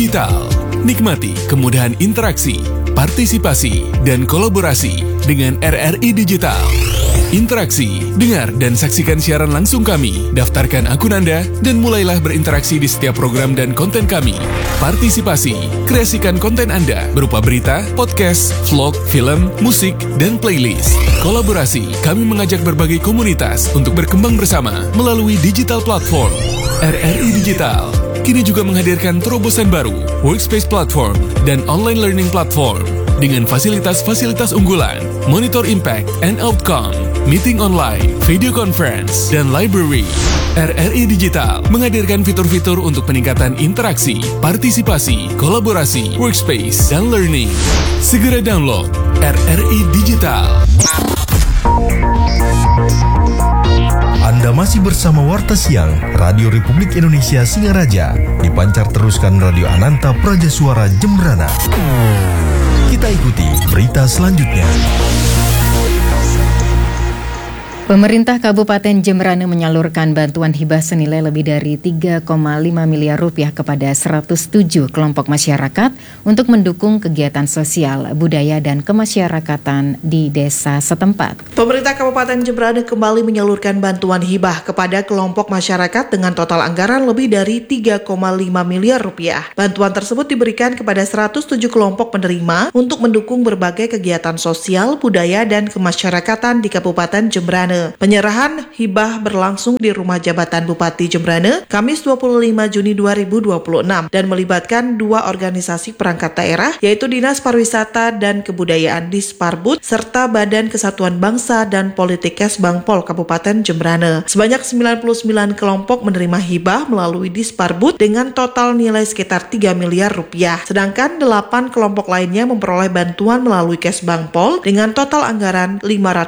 Digital. Nikmati kemudahan interaksi, partisipasi, dan kolaborasi dengan RRI Digital. Interaksi, dengar dan saksikan siaran langsung kami, daftarkan akun Anda, dan mulailah berinteraksi di setiap program dan konten kami. Partisipasi, kreasikan konten Anda berupa berita, podcast, vlog, film, musik, dan playlist. Kolaborasi, kami mengajak berbagai komunitas untuk berkembang bersama melalui digital platform. RRI Digital kini juga menghadirkan terobosan baru, workspace platform, dan online learning platform. Dengan fasilitas-fasilitas unggulan, monitor impact and outcome, meeting online, video conference, dan library. RRI Digital menghadirkan fitur-fitur untuk peningkatan interaksi, partisipasi, kolaborasi, workspace, dan learning. Segera download RRI Digital. Anda masih bersama Warta Siang Radio Republik Indonesia Singaraja, dipancar teruskan Radio Ananta Praja Suara Jembrana. Kita ikuti berita selanjutnya. Pemerintah Kabupaten Jembrana menyalurkan bantuan hibah senilai lebih dari 3,5 miliar rupiah kepada 107 kelompok masyarakat untuk mendukung kegiatan sosial, budaya, dan kemasyarakatan di desa setempat. Pemerintah Kabupaten Jembrana kembali menyalurkan bantuan hibah kepada kelompok masyarakat dengan total anggaran lebih dari 3,5 miliar rupiah. Bantuan tersebut diberikan kepada 107 kelompok penerima untuk mendukung berbagai kegiatan sosial, budaya, dan kemasyarakatan di Kabupaten Jembrana. Penyerahan hibah berlangsung di Rumah Jabatan Bupati Jembrana Kamis 25 Juni 2026 dan melibatkan dua organisasi perangkat daerah, yaitu Dinas Pariwisata dan Kebudayaan Disparbud serta Badan Kesatuan Bangsa dan Politik Kesbangpol Kabupaten Jembrana. Sebanyak 99 kelompok menerima hibah melalui Disparbud dengan total nilai sekitar 3 miliar rupiah. Sedangkan 8 kelompok lainnya memperoleh bantuan melalui Kesbangpol dengan total anggaran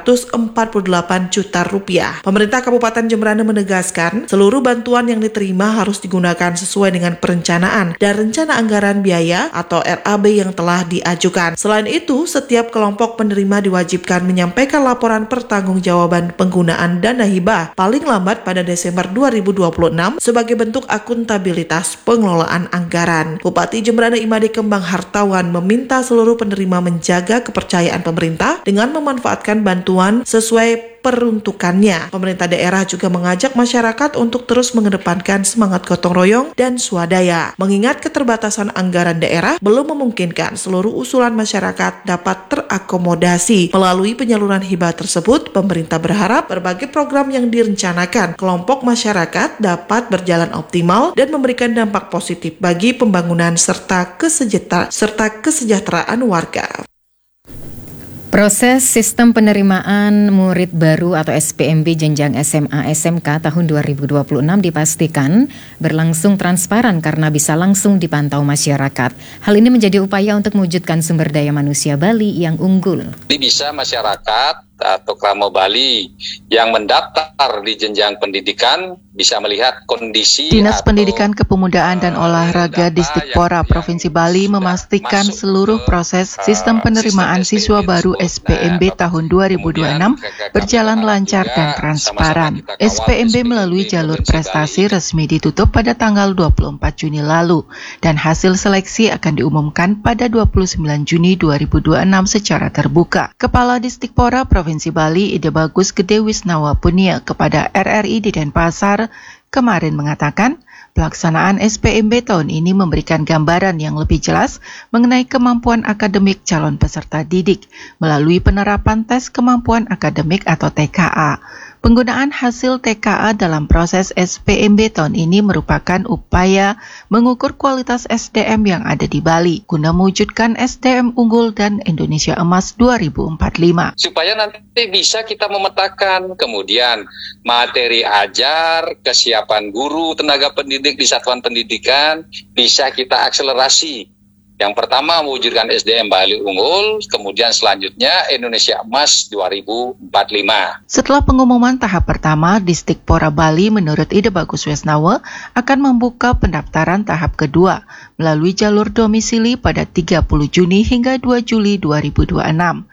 548 juta rupiah. Pemerintah Kabupaten Jembrana menegaskan seluruh bantuan yang diterima harus digunakan sesuai dengan perencanaan dan rencana anggaran biaya atau RAB yang telah diajukan. Selain itu, setiap kelompok penerima diwajibkan menyampaikan laporan pertanggungjawaban penggunaan dana hibah paling lambat pada Desember 2026 sebagai bentuk akuntabilitas pengelolaan anggaran. Bupati Jembrana Imade Kembang Hartawan meminta seluruh penerima menjaga kepercayaan pemerintah dengan memanfaatkan bantuan sesuai peruntukannya. Pemerintah daerah juga mengajak masyarakat untuk terus mengedepankan semangat gotong royong dan swadaya. Mengingat keterbatasan anggaran daerah belum memungkinkan seluruh usulan masyarakat dapat terakomodasi. Melalui penyaluran hibah tersebut, pemerintah berharap berbagai program yang direncanakan kelompok masyarakat dapat berjalan optimal dan memberikan dampak positif bagi pembangunan serta kesejahteraan warga. Proses sistem penerimaan murid baru atau SPMB jenjang SMA SMK tahun 2026 dipastikan berlangsung transparan karena bisa langsung dipantau masyarakat. Hal ini menjadi upaya untuk mewujudkan sumber daya manusia Bali yang unggul. Bisa masyarakat atau Kramo Bali yang mendaftar di jenjang pendidikan bisa melihat kondisi. Dinas Pendidikan Kepemudaan dan Olahraga Distikpora Provinsi Bali memastikan seluruh proses sistem penerimaan siswa baru SPMB tahun 2026 berjalan lancar dan transparan. SPMB melalui jalur prestasi resmi ditutup pada tanggal 24 Juni lalu dan hasil seleksi akan diumumkan pada 29 Juni 2026 secara terbuka. Kepala Distikpora Provinsi Bali Ide Bagus Gede Wisnawa Punia kepada RRI di Denpasar kemarin mengatakan pelaksanaan SPMB tahun ini memberikan gambaran yang lebih jelas mengenai kemampuan akademik calon peserta didik melalui penerapan tes kemampuan akademik atau TKA. Penggunaan hasil TKA dalam proses SPMB tahun ini merupakan upaya mengukur kualitas SDM yang ada di Bali guna mewujudkan SDM unggul dan Indonesia Emas 2045. Supaya nanti bisa kita memetakan kemudian materi ajar, kesiapan guru, tenaga pendidik di satuan pendidikan bisa kita akselerasi. Yang pertama mewujudkan SDM Bali unggul, kemudian selanjutnya Indonesia Emas 2045. Setelah pengumuman tahap pertama, Distikpora Bali menurut Ide Bagus Wisnawa akan membuka pendaftaran tahap kedua melalui jalur domisili pada 30 Juni hingga 2 Juli 2026.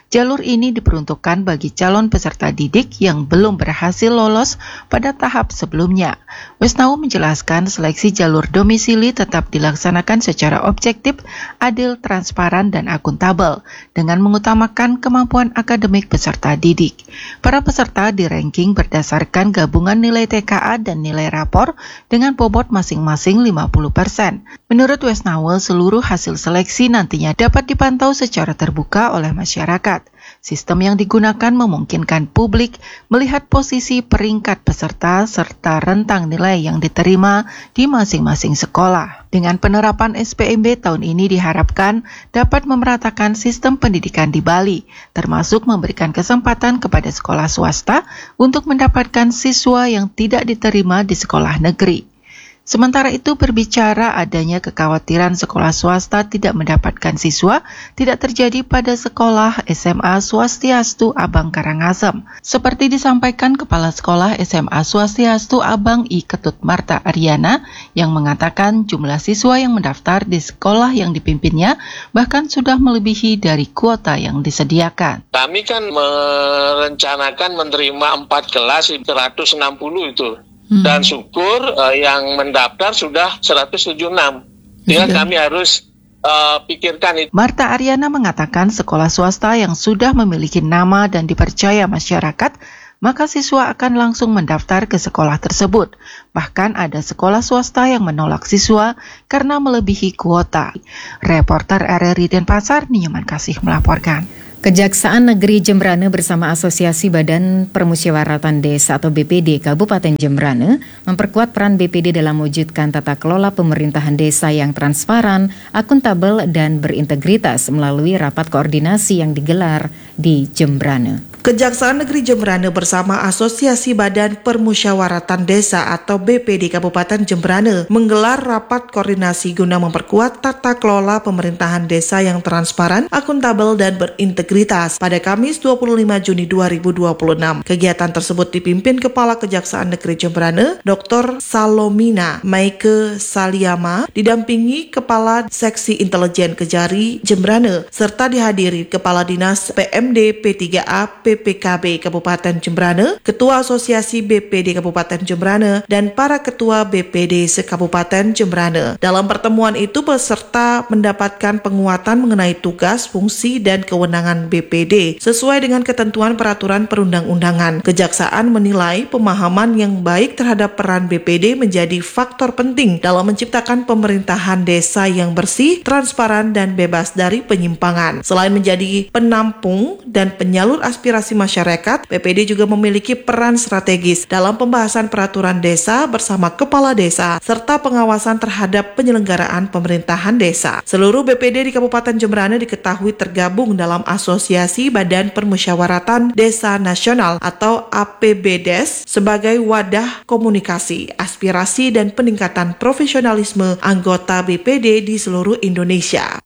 Jalur ini diperuntukkan bagi calon peserta didik yang belum berhasil lolos pada tahap sebelumnya. Wesnau menjelaskan seleksi jalur domisili tetap dilaksanakan secara objektif, adil, transparan, dan akuntabel dengan mengutamakan kemampuan akademik peserta didik. Para peserta di-ranking berdasarkan gabungan nilai TKA dan nilai rapor dengan bobot masing-masing 50%. Menurut Wesnau, seluruh hasil seleksi nantinya dapat dipantau secara terbuka oleh masyarakat. Sistem yang digunakan memungkinkan publik melihat posisi peringkat peserta serta rentang nilai yang diterima di masing-masing sekolah. Dengan penerapan SPMB tahun ini diharapkan dapat memeratakan sistem pendidikan di Bali, termasuk memberikan kesempatan kepada sekolah swasta untuk mendapatkan siswa yang tidak diterima di sekolah negeri. Sementara itu, berbicara adanya kekhawatiran sekolah swasta tidak mendapatkan siswa tidak terjadi pada sekolah SMA Swastiastu Abang Karangasem. Seperti disampaikan Kepala Sekolah SMA Swastiastu Abang I Ketut Marta Aryana yang mengatakan jumlah siswa yang mendaftar di sekolah yang dipimpinnya bahkan sudah melebihi dari kuota yang disediakan. Kami kan merencanakan menerima 4 kelas 160 itu. Dan syukur yang mendaftar sudah 176. Sehingga kami harus pikirkan itu. Marta Aryana mengatakan sekolah swasta yang sudah memiliki nama dan dipercaya masyarakat, maka siswa akan langsung mendaftar ke sekolah tersebut. Bahkan ada sekolah swasta yang menolak siswa karena melebihi kuota. Reporter RRI Denpasar, Nyoman Kasih melaporkan. Kejaksaan Negeri Jembrane bersama Asosiasi Badan Permusyawaratan Desa atau BPD Kabupaten Jembrane memperkuat peran BPD dalam mewujudkan tata kelola pemerintahan desa yang transparan, akuntabel, dan berintegritas melalui rapat koordinasi yang digelar di Jembrane. Kejaksaan Negeri Jembrane bersama Asosiasi Badan Permusyawaratan Desa atau BPD Kabupaten Jembrane menggelar rapat koordinasi guna memperkuat tata kelola pemerintahan desa yang transparan, akuntabel, dan berintegritas pada Kamis 25 Juni 2026. Kegiatan tersebut dipimpin Kepala Kejaksaan Negeri Jembrane, Dr. Salomina Maike Saliama, didampingi Kepala Seksi Intelijen Kejari Jembrane, serta dihadiri Kepala Dinas PMD P3A PPKB Kabupaten Jembrane, Ketua Asosiasi BPD Kabupaten Jembrane, dan para Ketua BPD se-Kabupaten Jembrane. Dalam pertemuan itu, peserta mendapatkan penguatan mengenai tugas, fungsi, dan kewenangan BPD sesuai dengan ketentuan peraturan perundang-undangan. Kejaksaan menilai pemahaman yang baik terhadap peran BPD menjadi faktor penting dalam menciptakan pemerintahan desa yang bersih, transparan, dan bebas dari penyimpangan. Selain menjadi penampung dan penyalur aspirasi masyarakat, BPD juga memiliki peran strategis dalam pembahasan peraturan desa bersama kepala desa serta pengawasan terhadap penyelenggaraan pemerintahan desa. Seluruh BPD di Kabupaten Jembrane diketahui tergabung dalam Asosiasi Badan Permusyawaratan Desa Nasional atau APBDes sebagai wadah komunikasi, aspirasi, dan peningkatan profesionalisme anggota BPD di seluruh Indonesia.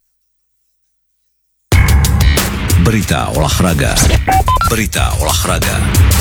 Berita olahraga. Berita olahraga.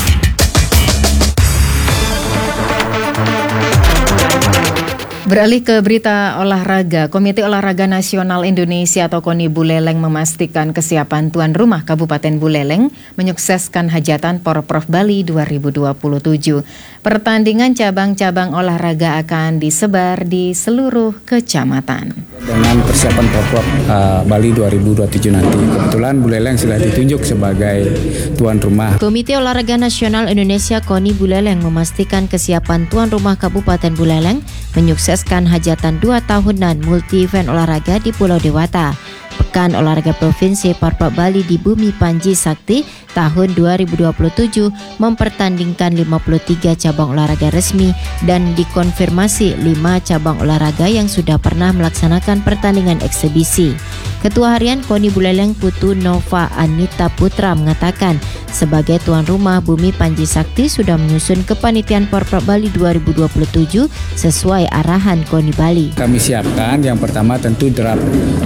Beralih ke berita olahraga, Komite Olahraga Nasional Indonesia atau KONI Buleleng memastikan kesiapan tuan rumah Kabupaten Buleleng menyukseskan hajatan Porprov Bali 2027. Pertandingan cabang-cabang olahraga akan disebar di seluruh kecamatan. Dengan persiapan Porprov Bali 2027 nanti, kebetulan Buleleng sudah ditunjuk sebagai tuan rumah. Komite Olahraga Nasional Indonesia KONI Buleleng memastikan kesiapan tuan rumah Kabupaten Buleleng menyukseskan hajatan 2 tahunan multi-event olahraga di Pulau Dewata. Pekan Olahraga Provinsi Porprov Bali di Bumi Panji Sakti tahun 2027 mempertandingkan 53 cabang olahraga resmi dan dikonfirmasi 5 cabang olahraga yang sudah pernah melaksanakan pertandingan eksebisi. Ketua Harian KONI Buleleng Putu Nova Anita Putra mengatakan sebagai tuan rumah, Bumi Panji Sakti sudah menyusun kepanitiaan Porprov Bali 2027 sesuai arahan KONI Bali. Kami siapkan yang pertama tentu draft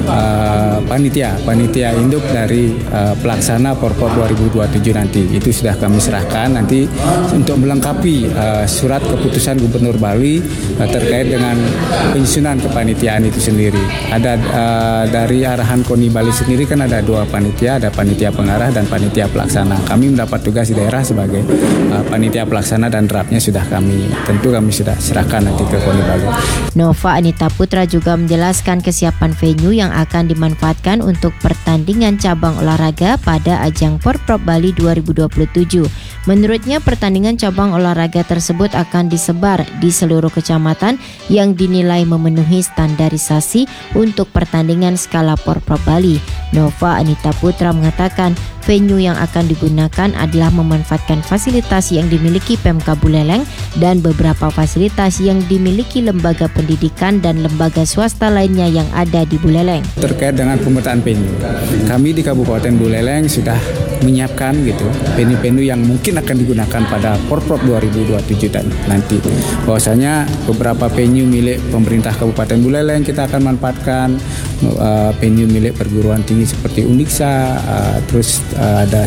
panitia induk dari pelaksana Porprov 2027 nanti. Itu sudah kami serahkan nanti untuk melengkapi surat keputusan Gubernur Bali terkait dengan penyusunan kepanitiaan itu sendiri. Ada dari arahan KONI Bali sendiri kan ada 2 panitia, ada panitia pengarah dan panitia pelaksana. Kami mendapat tugas di daerah sebagai panitia pelaksana dan draftnya sudah kami sudah serahkan nanti ke KONI Bali. Nova Anita Putra juga menjelaskan kesiapan venue yang akan dimanfaatkan untuk pertandingan cabang olahraga pada ajang Porprov Bali 2027. Menurutnya pertandingan cabang olahraga tersebut akan disebar di seluruh kecamatan yang dinilai memenuhi standarisasi untuk pertandingan skala Porprov Bali. Nova Anita Putra mengatakan venue yang akan digunakan adalah memanfaatkan fasilitas yang dimiliki Pemkab Buleleng dan beberapa fasilitas yang dimiliki lembaga pendidikan dan lembaga swasta lainnya yang ada di Buleleng. Terkait dengan pemetaan venue, kami di Kabupaten Buleleng sudah menyiapkan venue-venue yang mungkin akan digunakan pada Porprov 2027 dan nanti. Bahwasanya beberapa venue milik pemerintah Kabupaten Buleleng kita akan manfaatkan, venue milik perguruan tinggi seperti Uniksa, terus ada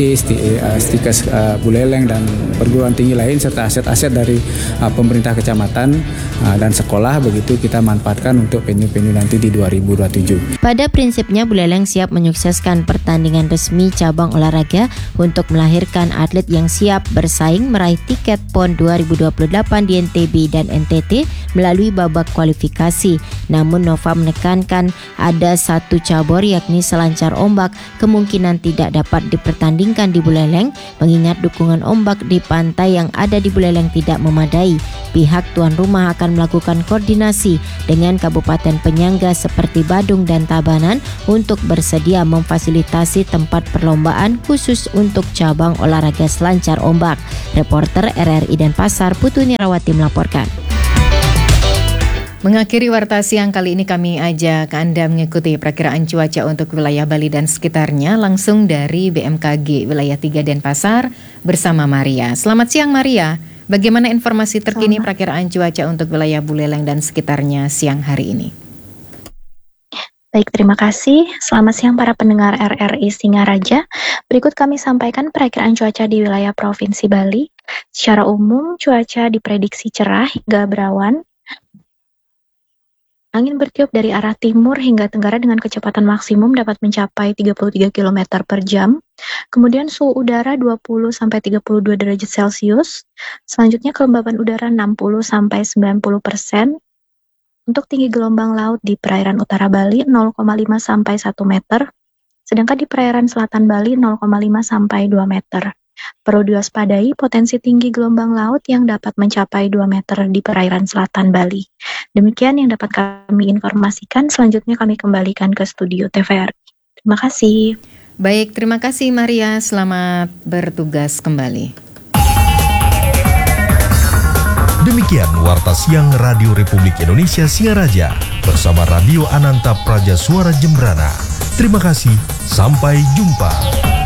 Stikes Buleleng dan perguruan tinggi lain serta aset-aset dari pemerintah kecamatan dan sekolah, begitu kita manfaatkan untuk venue-venue nanti di 2027. Pada prinsipnya Buleleng siap menyukseskan pertandingan resmi cabang olahraga untuk melahirkan atlet yang siap bersaing meraih tiket PON 2028 di NTB dan NTT melalui babak kualifikasi. Namun Nova menekankan ada satu cabur yakni selancar ombak kemungkinan tidak dapat dipertandingkan di Buleleng mengingat dukungan ombak di pantai yang ada di Buleleng tidak memadai. Pihak tuan rumah akan melakukan koordinasi dengan kabupaten penyangga seperti Badung dan Tabanan untuk bersedia memfasilitasi tempat perlombaan khusus untuk cabang olahraga selancar ombak. Reporter RRI Denpasar Putu Nirawati melaporkan. Mengakhiri warta siang kali ini kami ajak Anda mengikuti perakiraan cuaca untuk wilayah Bali dan sekitarnya langsung dari BMKG Wilayah 3 Denpasar bersama Maria. Selamat siang Maria, bagaimana informasi terkini perakiraan cuaca untuk wilayah Buleleng dan sekitarnya siang hari ini? Baik, terima kasih. Selamat siang para pendengar RRI Singaraja. Berikut kami sampaikan perakiraan cuaca di wilayah Provinsi Bali. Secara umum, cuaca diprediksi cerah hingga berawan. Angin bertiup dari arah timur hingga tenggara dengan kecepatan maksimum dapat mencapai 33 km per jam. Kemudian suhu udara 20-32 derajat Celcius. Selanjutnya kelembaban udara 60-90%. Untuk tinggi gelombang laut di perairan utara Bali 0,5-1 meter. Sedangkan di perairan selatan Bali 0,5-2 meter. Perlu diwaspadai potensi tinggi gelombang laut yang dapat mencapai 2 meter di perairan selatan Bali. Demikian yang dapat kami informasikan. Selanjutnya kami kembalikan ke studio TVRI. Terima kasih. Baik, terima kasih Maria. Selamat bertugas kembali. Demikian Warta Siang Radio Republik Indonesia Singaraja bersama Radio Ananta Praja Suara Jembrana. Terima kasih, sampai jumpa.